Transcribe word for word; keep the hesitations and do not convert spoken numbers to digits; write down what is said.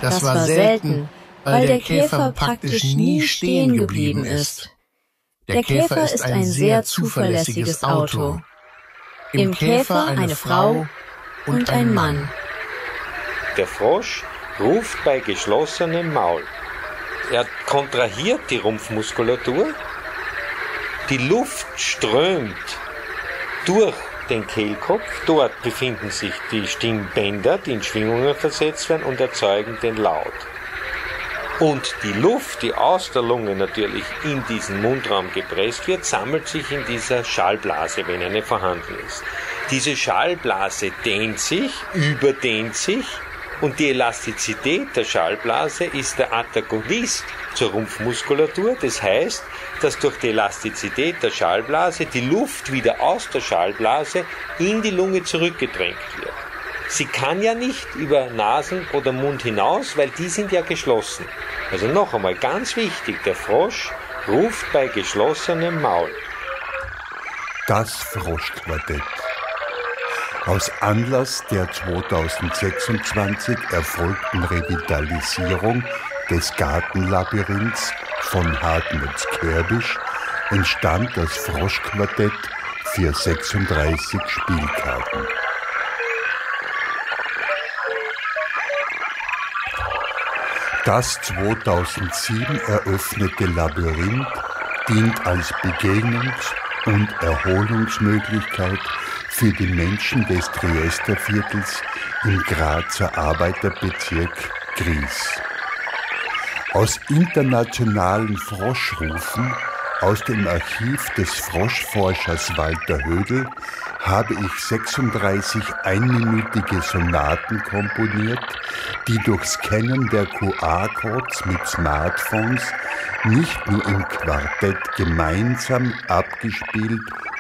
Das war selten, weil der Käfer praktisch nie stehen geblieben ist. Der Käfer ist ein sehr zuverlässiges Auto. Im Käfer eine Frau und ein Mann. Der Frosch ruft bei geschlossenem Maul. Er kontrahiert die Rumpfmuskulatur. Die Luft strömt durch den Kehlkopf. Dort befinden sich die Stimmbänder, die in Schwingungen versetzt werden und erzeugen den Laut. Und die Luft, die aus der Lunge natürlich in diesen Mundraum gepresst wird, sammelt sich in dieser Schallblase, wenn eine vorhanden ist. Diese Schallblase dehnt sich, überdehnt sich und die Elastizität der Schallblase ist der Antagonist zur Rumpfmuskulatur. Das heißt, dass durch die Elastizität der Schallblase die Luft wieder aus der Schallblase in die Lunge zurückgedrängt wird. Sie kann ja nicht über Nasen oder Mund hinaus, weil die sind ja geschlossen. Also noch einmal ganz wichtig, der Frosch ruft bei geschlossenem Maul. Das Froschquartett. Aus Anlass der zweitausendsechsundzwanzig erfolgten Revitalisierung des Gartenlabyrinths von Hartmut-Kärbisch entstand das Froschquartett für sechsunddreißig Spielkarten. Das zweitausendsieben eröffnete Labyrinth dient als Begegnungs- und Erholungsmöglichkeit für die Menschen des Triesterviertels im Grazer Arbeiterbezirk Gries. Aus internationalen Froschrufen aus dem Archiv des Froschforschers Walter Hödel habe ich sechsunddreißig einminütige Sonaten komponiert, die durch Scannen der Q R-Codes mit Smartphones nicht nur im Quartett gemeinsam abgespielt